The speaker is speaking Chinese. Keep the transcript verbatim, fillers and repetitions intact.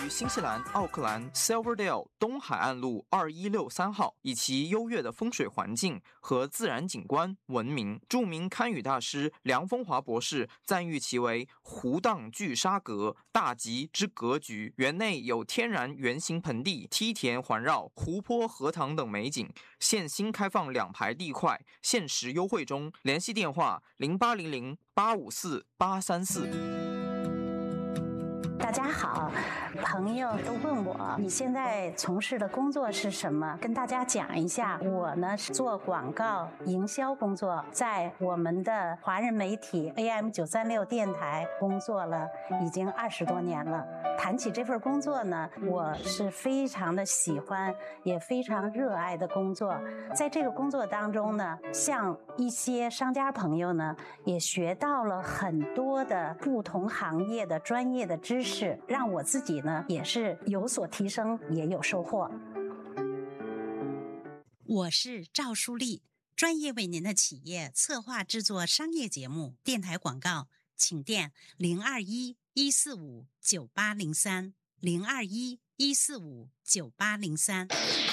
新西兰奥克兰 Silverdale 东海岸路二一六三号，以其优越的风水环境和自然景观闻名。著名堪舆大师梁风华博士赞誉其为湖荡聚沙阁，大吉之格局。园内有天然圆形盆地、梯田环绕、湖泊、荷塘等美景。现新开放两排地块，限时优惠中。联系电话零八零零八五四八三四。 大家好，朋友都问我你现在从事的工作是什么，跟大家讲一下。我呢是做广告营销工作，在我们的华人媒体 A M 九三六电台工作了已经二十多年了。谈起这份工作呢，我是非常的喜欢，也非常热爱的工作。在这个工作当中呢，像一些商家朋友呢，也学到了很多的不同行业的专业的知识，让我自己呢也是有所提升，也有收获。 我是赵淑丽，专业为您的企业策划制作商业节目、电台广告，请电零二一一四五九八零三零二一一四五九八零三。